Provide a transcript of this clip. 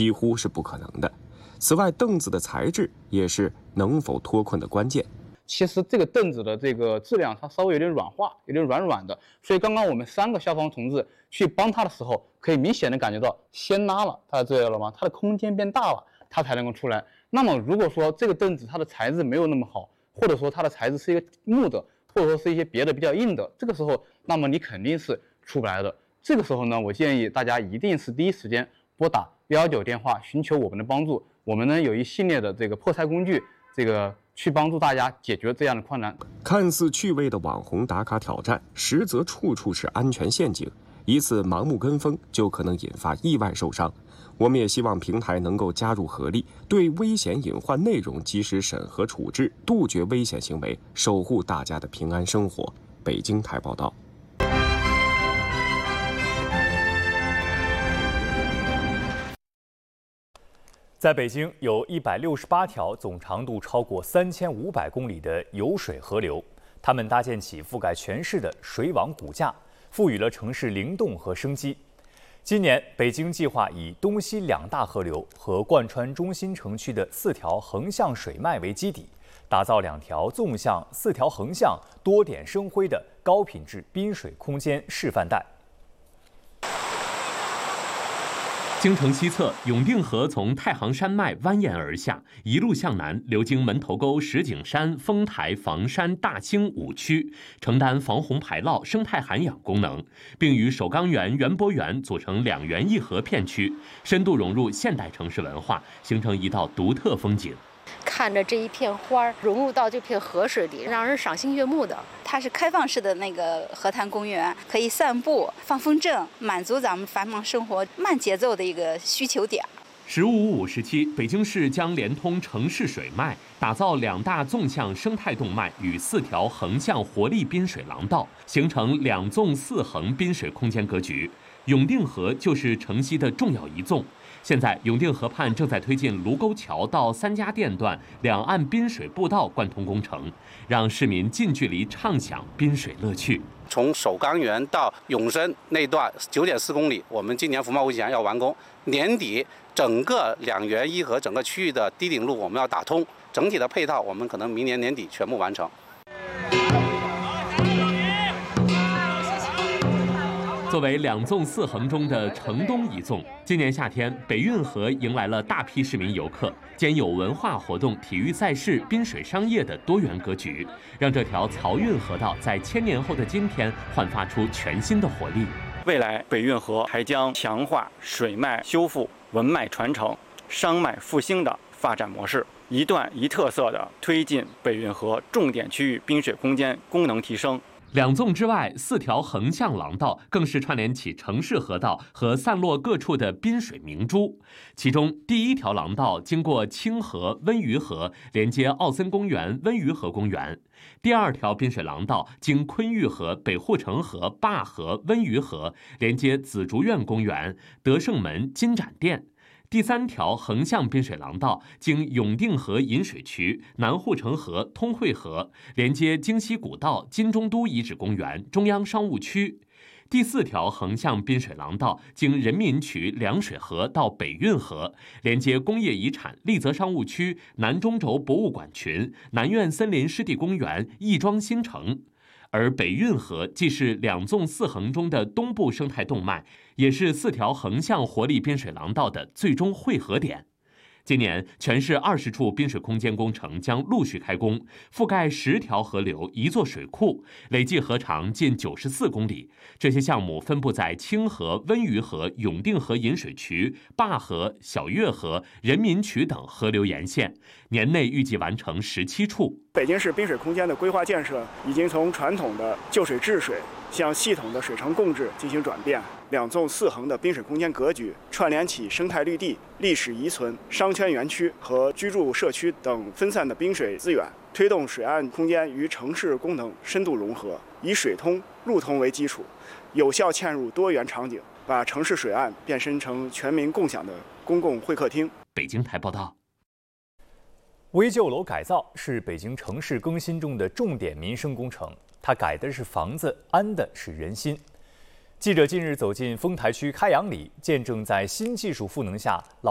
几乎是不可能的。此外，凳子的材质也是能否脱困的关键。 其实这个凳子的这个质量它稍微有点软化，有点软软的，所以刚刚我们3个消防同志去帮他的时候，可以明显的感觉到先拉了，大家注意了吗？它的空间变大了，它才能够出来。那么如果说这个凳子它的材质没有那么好，或者说它的材质是一个木的，或者说是一些别的比较硬的，这个时候，那么你肯定是出不来的。这个时候呢，我建议大家一定是第一时间拨打119电话，寻求我们的帮助。我们呢有一系列的这个破拆工具，去帮助大家解决这样的困难。 看似趣味的网红打卡挑战，实则处处是安全陷阱，一次盲目跟风就可能引发意外受伤。我们也希望平台能够加入合力，对危险隐患内容及时审核处置，杜绝危险行为，守护大家的平安生活。北京台报道。 在北京有168条总长度超过3500公里的有水河流，它们搭建起覆盖全市的水网骨架，赋予了城市灵动和生机。今年，北京计划以东西2大河流和贯穿中心城区的4条横向水脉为基底，打造2条纵向、4条横向、多点生辉的高品质滨水空间示范带。 京城西侧，永定河从太行山脉蜿蜒而下，一路向南流经门头沟、石景山、丰台、房山、大兴5区，承担防洪排涝、生态涵养功能，并与首钢园、园博园组成2园1河片区，深度融入现代城市文化，形成一道独特风景。 看着这一片花融入到这片河水里，让人赏心悦目的。 它是开放式的那个河滩公园，可以散步、放风筝，满足咱们繁忙生活慢节奏的一个需求点。 15-5时期，北京市将连通城市水脉，打造2大纵向生态动脉与4条横向活力滨水廊道，形成2纵4横滨水空间格局。永定河就是城西的重要一纵。现在，永定河畔正在推进卢沟桥到3家店段两岸滨水步道贯通工程，让市民近距离畅享滨水乐趣。 从首钢园到永生那段9.4公里，我们今年服贸会前要完工，年底整个2园1河整个区域的堤顶路我们要打通，整体的配套我们可能明年年底全部完成。 作为2纵4横中的城东一纵，今年夏天北运河迎来了大批市民游客，兼有文化活动、体育赛事、滨水商业的多元格局，让这条漕运河道在1000年后的今天焕发出全新的活力。 未来北运河还将强化水脉修复、文脉传承、商脉复兴的发展模式，一段一特色地推进北运河重点区域滨水空间功能提升。 2纵之外，4条横向廊道更是串联起城市河道和散落各处的滨水明珠。其中，第1条廊道经过清河、温榆河，连接奥森公园、温榆河公园；第2条滨水廊道经昆玉河、北护城河、灞河、温榆河，连接紫竹院公园、德胜门、金盏殿。第3条横向滨水廊道经永定河引水区、南护城河、通惠河，连接京西古道、金中都遗址公园、中央商务区。第4条横向滨水廊道经人民渠、凉水河到北运河，连接工业遗产、丽泽商务区、南中轴博物馆群、南苑森林湿地公园、亦庄新城。而北运河既是2纵4横中的东部生态动脉，也是4条横向活力滨水廊道的最终汇合点。今年，全市20处滨水空间工程将陆续开工，覆盖10条河流、1座水库，累计河长近94公里。这些项目分布在清河、温榆河、永定河引水渠、灞河、小月河、人民渠等河流沿线，年内预计完成17处。 北京市滨水空间的规划建设已经从传统的就水治水向系统的水城共治进行转变。2纵4横的滨水空间格局串联起生态绿地、历史遗存、商圈园区和居住社区等分散的滨水资源，推动水岸空间与城市功能深度融合，以水通、路通为基础，有效嵌入多元场景，把城市水岸变身成全民共享的公共会客厅。 北京台报道。 危旧楼改造是北京城市更新中的重点民生工程，它改的是房子，安的是人心。记者近日走进丰台区开阳里，见证在新技术赋能下，